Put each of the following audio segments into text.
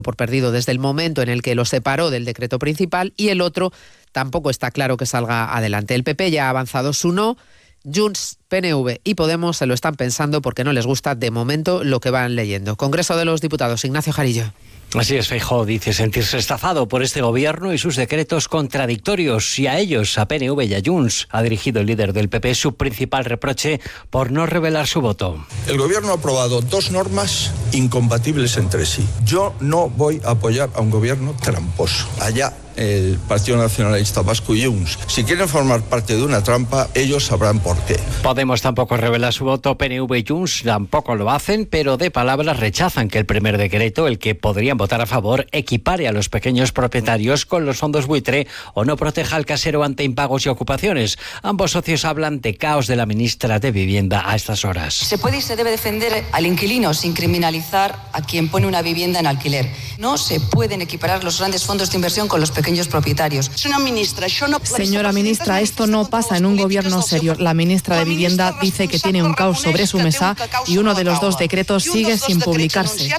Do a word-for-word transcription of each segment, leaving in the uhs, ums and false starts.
por perdido desde el momento en el que lo separó del decreto principal, y el otro tampoco está claro que salga adelante. El P P ya ha avanzado su no. Junts, P N V y Podemos se lo están pensando porque no les gusta de momento lo que van leyendo. Congreso de los Diputados, Ignacio Jarillo. Así es, Feijóo dice sentirse estafado por este gobierno y sus decretos contradictorios, y a ellos, a P N V y a Junts, ha dirigido el líder del P P su principal reproche por no revelar su voto. El gobierno ha aprobado dos normas incompatibles entre sí. Yo no voy a apoyar a un gobierno tramposo. Allá el Partido Nacionalista Vasco y Junts. Si quieren formar parte de una trampa, ellos sabrán por qué. Podemos tampoco revela su voto, P N V y Junts tampoco lo hacen, pero de palabras rechazan que el primer decreto, el que podrían votar a favor, equipare a los pequeños propietarios con los fondos buitre o no proteja al casero ante impagos y ocupaciones. Ambos socios hablan de caos de la ministra de Vivienda a estas horas. Se puede y se debe defender al inquilino sin criminalizar a quien pone una vivienda en alquiler. No se pueden equiparar los grandes fondos de inversión con los pequeños propietarios. Señora ministra, esto no pasa en un gobierno serio. La ministra de Vivienda dice que tiene un caos sobre su mesa y uno de los dos decretos sigue sin publicarse.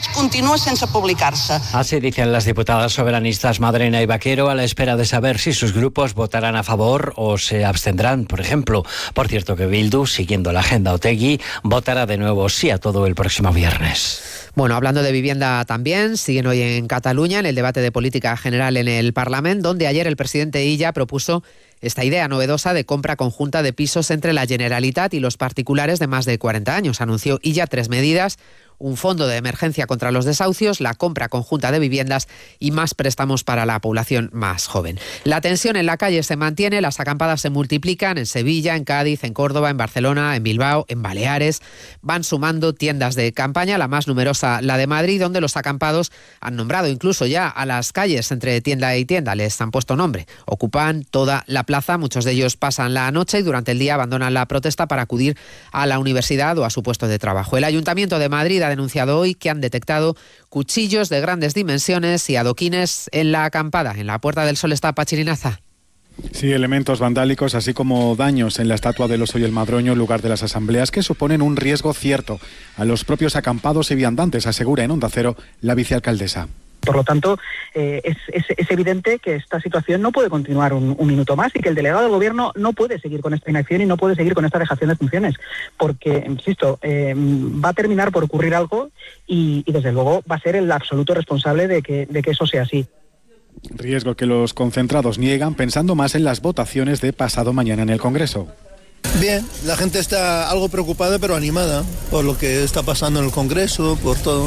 Así dicen las diputadas soberanistas Madrena y Vaquero, a la espera de saber si sus grupos votarán a favor o se abstendrán, por ejemplo. Por cierto que Bildu, siguiendo la agenda Otegi, votará de nuevo sí a todo el próximo viernes. Bueno, hablando de vivienda también, siguen hoy en Cataluña en el debate de política general en el Parlamento, donde ayer el presidente Illa propuso esta idea novedosa de compra conjunta de pisos entre la Generalitat y los particulares de más de cuarenta años. Anunció Illa tres medidas: un fondo de emergencia contra los desahucios, la compra conjunta de viviendas y más préstamos para la población más joven. La tensión en la calle se mantiene, las acampadas se multiplican en Sevilla, en Cádiz, en Córdoba, en Barcelona, en Bilbao, en Baleares. Van sumando tiendas de campaña, la más numerosa la de Madrid, donde los acampados han nombrado incluso ya a las calles entre tienda y tienda, les han puesto nombre. Ocupan toda la plaza, muchos de ellos pasan la noche y durante el día abandonan la protesta para acudir a la universidad o a su puesto de trabajo. El Ayuntamiento de Madrid ha denunciado hoy que han detectado cuchillos de grandes dimensiones y adoquines en la acampada. En la Puerta del Sol está Pachirinaza. Sí, elementos vandálicos, así como daños en la estatua del Oso y el Madroño, lugar de las asambleas, que suponen un riesgo cierto a los propios acampados y viandantes, asegura en Onda Cero la vicealcaldesa. Por lo tanto, eh, es, es, es evidente que esta situación no puede continuar un, un minuto más y que el delegado del Gobierno no puede seguir con esta inacción y no puede seguir con esta dejación de funciones, porque, insisto, eh, va a terminar por ocurrir algo y, y, desde luego, va a ser el absoluto responsable de que, de que eso sea así. Riesgo que los concentrados niegan, pensando más en las votaciones de pasado mañana en el Congreso. Bien, la gente está algo preocupada pero animada por lo que está pasando en el Congreso, por todo.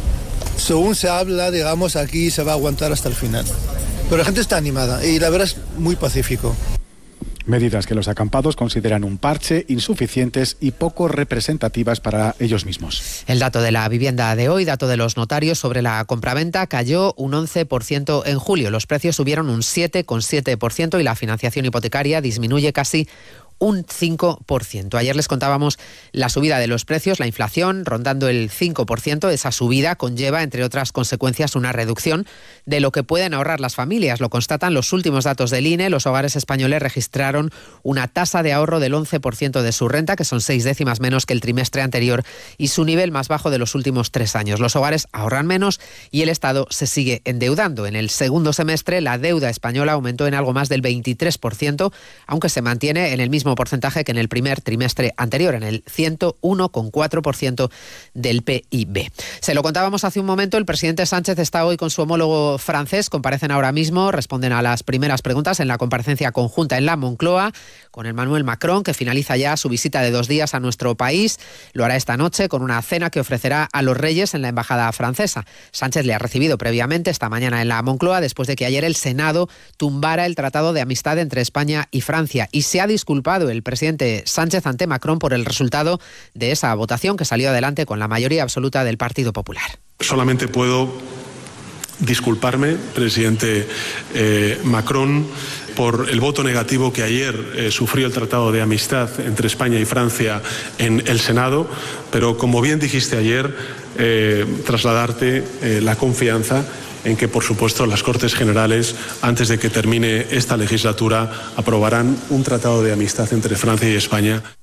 Según se habla, digamos, aquí se va a aguantar hasta el final. Pero la gente está animada y la verdad es muy pacífico. Medidas que los acampados consideran un parche, insuficientes y poco representativas para ellos mismos. El dato de la vivienda de hoy, dato de los notarios sobre la compraventa, cayó un once por ciento en julio. Los precios subieron un siete coma siete por ciento y la financiación hipotecaria disminuye casi un cinco por ciento. Ayer les contábamos la subida de los precios, la inflación rondando el cinco por ciento. Esa subida conlleva, entre otras consecuencias, una reducción de lo que pueden ahorrar las familias. Lo constatan los últimos datos del I N E. Los hogares españoles registraron una tasa de ahorro del once por ciento de su renta, que son seis décimas menos que el trimestre anterior y su nivel más bajo de los últimos tres años. Los hogares ahorran menos y el Estado se sigue endeudando. En el segundo semestre, la deuda española aumentó en algo más del veintitrés por ciento, aunque se mantiene en el mismo porcentaje que en el primer trimestre anterior, en el ciento uno coma cuatro por ciento del P I B. Se lo contábamos hace un momento, el presidente Sánchez está hoy con su homólogo francés, comparecen ahora mismo, responden a las primeras preguntas en la comparecencia conjunta en la Moncloa, con Emmanuel Macron, que finaliza ya su visita de dos días a nuestro país. Lo hará esta noche con una cena que ofrecerá a los reyes en la embajada francesa. Sánchez le ha recibido previamente esta mañana en la Moncloa, después de que ayer el Senado tumbara el Tratado de Amistad entre España y Francia, y se ha disculpado el presidente Sánchez ante Macron por el resultado de esa votación que salió adelante con la mayoría absoluta del Partido Popular. Solamente puedo disculparme, presidente eh, Macron, por el voto negativo que ayer eh, sufrió el Tratado de Amistad entre España y Francia en el Senado, pero como bien dijiste ayer, eh, trasladarte eh, la confianza en que, por supuesto, las Cortes Generales, antes de que termine esta legislatura, aprobarán un tratado de amistad entre Francia y España.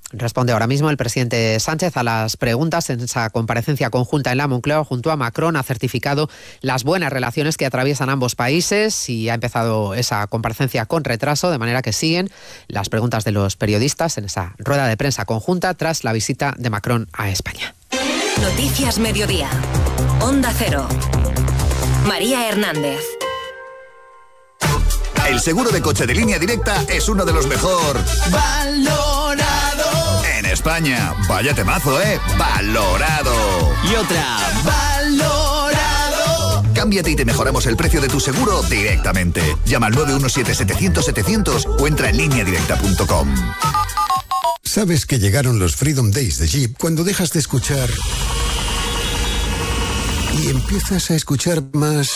Responde ahora mismo el presidente Sánchez a las preguntas en esa comparecencia conjunta en la Moncloa junto a Macron. Ha certificado las buenas relaciones que atraviesan ambos países y ha empezado esa comparecencia con retraso, de manera que siguen las preguntas de los periodistas en esa rueda de prensa conjunta tras la visita de Macron a España. Noticias Mediodía. Onda Cero. María Hernández. El seguro de coche de Línea Directa es uno de los mejor valorado en España. Vaya temazo, ¿eh? Valorado. Y otra. Valorado. Cámbiate y te mejoramos el precio de tu seguro directamente. Llama al nueve uno siete, setecientos, setecientos o entra en línea directa punto com. ¿Sabes que llegaron los Freedom Days de Jeep cuando dejas de escuchar y empiezas a escuchar más?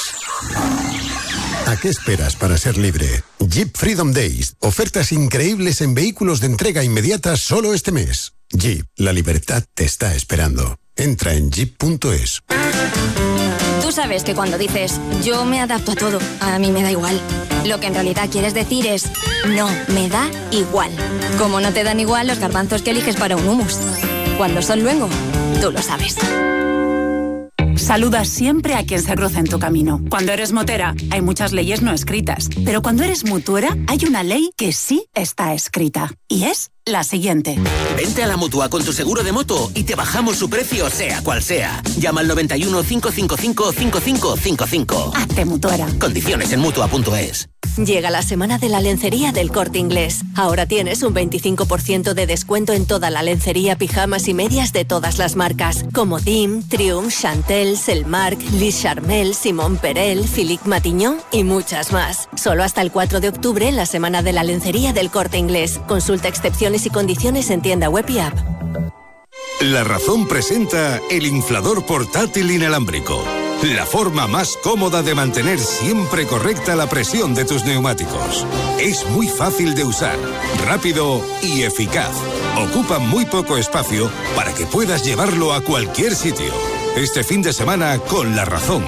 ¿A qué esperas para ser libre? Jeep Freedom Days. Ofertas increíbles en vehículos de entrega inmediata solo este mes. Jeep, la libertad te está esperando. Entra en jeep punto es. Tú sabes que cuando dices yo me adapto a todo, a mí me da igual, lo que en realidad quieres decir es no, me da igual. Como no te dan igual los garbanzos que eliges para un hummus. Cuando son luengo, tú lo sabes. Saluda siempre a quien se cruza en tu camino. Cuando eres motera, hay muchas leyes no escritas. Pero cuando eres mutuera, hay una ley que sí está escrita. Y es la siguiente. Vente a la Mutua con tu seguro de moto y te bajamos su precio sea cual sea. Llama al noventa y uno, cinco cinco cinco, cinco cinco cinco cinco. Hazte mutuera. Condiciones en mutua punto es. Llega la semana de la lencería del Corte Inglés. Ahora tienes un veinticinco por ciento de descuento en toda la lencería, pijamas y medias de todas las marcas, como Dim, Triumph, Chantel, Selmark, Lis Charmel, Simón Perel, Philippe Matignon y muchas más. Solo hasta el cuatro de octubre en la semana de la lencería del Corte Inglés. Consulta excepciones y condiciones en tienda web y app. La Razón presenta el inflador portátil inalámbrico. La forma más cómoda de mantener siempre correcta la presión de tus neumáticos. Es muy fácil de usar, rápido y eficaz. Ocupa muy poco espacio para que puedas llevarlo a cualquier sitio. Este fin de semana con La Razón.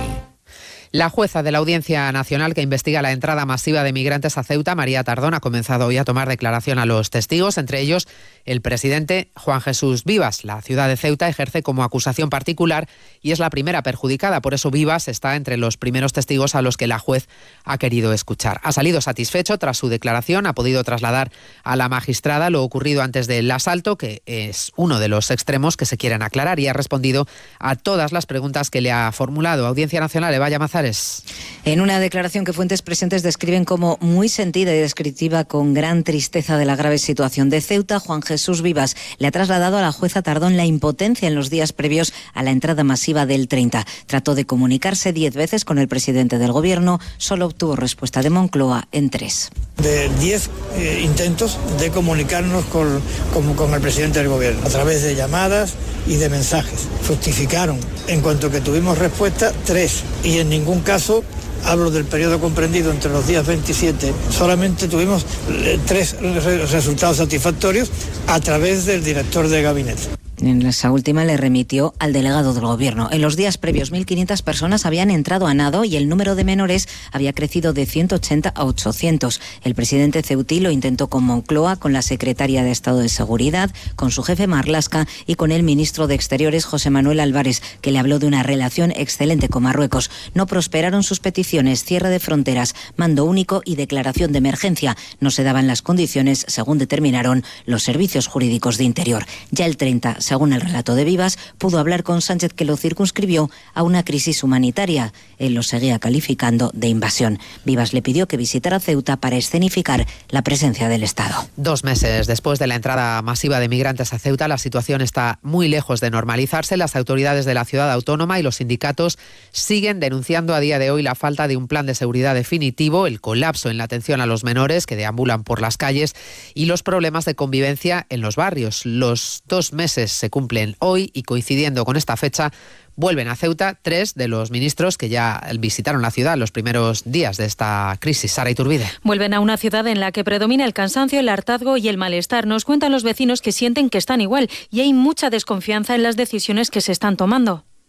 La jueza de la Audiencia Nacional que investiga la entrada masiva de migrantes a Ceuta, María Tardón, ha comenzado hoy a tomar declaración a los testigos, entre ellos el presidente Juan Jesús Vivas. La ciudad de Ceuta ejerce como acusación particular y es la primera perjudicada. Por eso Vivas está entre los primeros testigos a los que la juez ha querido escuchar. Ha salido satisfecho tras su declaración, ha podido trasladar a la magistrada lo ocurrido antes del asalto, que es uno de los extremos que se quieren aclarar, y ha respondido a todas las preguntas que le ha formulado. Audiencia Nacional, Eva Llamazares. En una declaración que fuentes presentes describen como muy sentida y descriptiva, con gran tristeza de la grave situación de Ceuta, Juan Jesús Vivas le ha trasladado a la jueza Tardón la impotencia en los días previos a la entrada masiva del treinta. Trató de comunicarse diez veces con el presidente del gobierno, solo obtuvo respuesta de Moncloa en tres. De diez eh, intentos de comunicarnos con, con, con el presidente del gobierno, a través de llamadas y de mensajes. Fructificaron. En cuanto que tuvimos respuesta, tres. Y en ningún caso, hablo del periodo comprendido entre los días veintisiete, solamente tuvimos eh, tres re- resultados satisfactorios a través del director de gabinete. En esa última le remitió al delegado del gobierno. En los días previos, mil quinientas personas habían entrado a nado y el número de menores había crecido de ciento ochenta a ochocientos. El presidente ceutí lo intentó con Moncloa, con la secretaria de Estado de Seguridad, con su jefe Marlaska y con el ministro de Exteriores, José Manuel Álvarez, que le habló de una relación excelente con Marruecos. No prosperaron sus peticiones: cierre de fronteras, mando único y declaración de emergencia. No se daban las condiciones según determinaron los servicios jurídicos de Interior. Ya el treinta, según el relato de Vivas, pudo hablar con Sánchez, que lo circunscribió a una crisis humanitaria. Él lo seguía calificando de invasión. Vivas le pidió que visitara Ceuta para escenificar la presencia del Estado. Dos meses después de la entrada masiva de migrantes a Ceuta, la situación está muy lejos de normalizarse. Las autoridades de la ciudad autónoma y los sindicatos siguen denunciando a día de hoy la falta de un plan de seguridad definitivo, el colapso en la atención a los menores que deambulan por las calles y los problemas de convivencia en los barrios. Los dos meses se cumplen hoy y, coincidiendo con esta fecha, vuelven a Ceuta tres de los ministros que ya visitaron la ciudad los primeros días de esta crisis. Sara Iturbide. Vuelven a una ciudad en la que predomina el cansancio, el hartazgo y el malestar. Nos cuentan los vecinos que sienten que están igual y hay mucha desconfianza en las decisiones que se están tomando.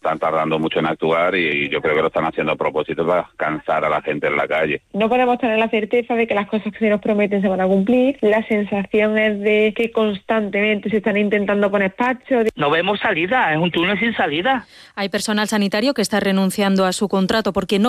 Están tardando mucho en actuar y yo creo que lo están haciendo a propósito para cansar a la gente en la calle. No podemos tener la certeza de que las cosas que se nos prometen se van a cumplir. La sensación es de que constantemente se están intentando poner pachos. No vemos salida, es un túnel sin salida. Hay personal sanitario que está renunciando a su contrato porque no